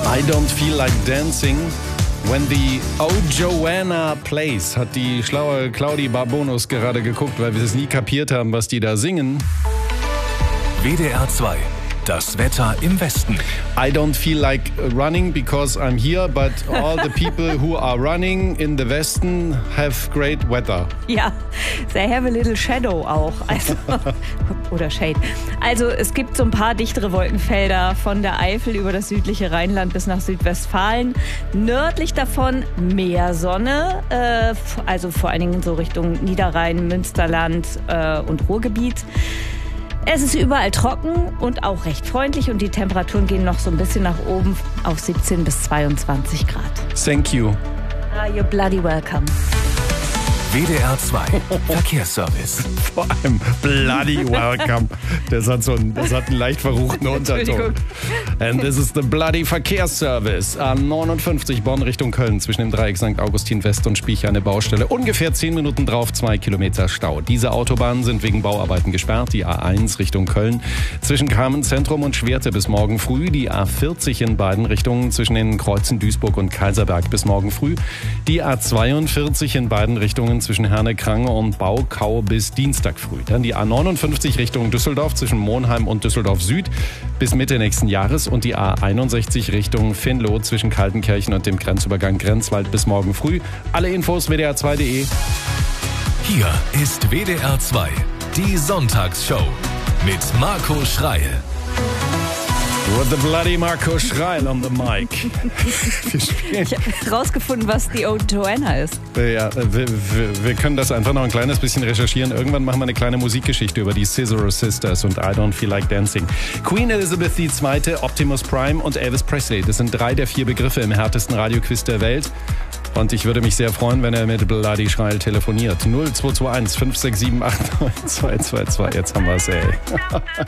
I don't feel like dancing when the Oh Joanna plays, hat die schlaue Claudi Barbonus gerade geguckt, weil wir es nie kapiert haben, was die da singen. WDR 2. Das Wetter im Westen. I don't feel like running because I'm here, but all the people who are running in the Westen have great weather. Ja, they have a little shadow auch. Also, oder Shade. Also es gibt so ein paar dichtere Wolkenfelder von der Eifel über das südliche Rheinland bis nach Südwestfalen. Nördlich davon mehr Sonne, also vor allen Dingen so Richtung Niederrhein, Münsterland und Ruhrgebiet. Es ist überall trocken und auch recht freundlich und die Temperaturen gehen noch so ein bisschen nach oben auf 17 bis 22 Grad. Thank you. You're bloody welcome. WDR 2. Verkehrsservice. Vor allem bloody welcome. Das hat einen leicht verruchten Unterton. And this is the bloody Verkehrsservice. A59 Bonn Richtung Köln zwischen dem Dreieck St. Augustin West und Spiecher eine Baustelle. Ungefähr 10 Minuten drauf, 2 Kilometer Stau. Diese Autobahnen sind wegen Bauarbeiten gesperrt. Die A1 Richtung Köln zwischen Kamenz-Zentrum und Schwerte bis morgen früh. Die A40 in beiden Richtungen zwischen den Kreuzen Duisburg und Kaiserberg bis morgen früh. Die A42 in beiden Richtungen zwischen Herne-Krange und Baukau bis Dienstag früh. Dann die A59 Richtung Düsseldorf zwischen Monheim und Düsseldorf Süd bis Mitte nächsten Jahres und die A61 Richtung Venlo zwischen Kaltenkirchen und dem Grenzübergang Grenzwald bis morgen früh. Alle Infos wdr2.de. Hier ist WDR 2, die Sonntagsshow mit Marco Schreil. With the bloody Marco Schreil on the mic. Ich habe rausgefunden, was die Old Joanna ist. Ja, wir können das einfach noch ein kleines bisschen recherchieren. Irgendwann machen wir eine kleine Musikgeschichte über die Scissor Sisters und I Don't Feel Like Dancing. Queen Elizabeth II., Optimus Prime und Elvis Presley. Das sind 3 der 4 Begriffe im härtesten Radioquiz der Welt. Und ich würde mich sehr freuen, wenn er mit Bloody Schreil telefoniert. 0221 567 89222. Jetzt haben wir es, ey.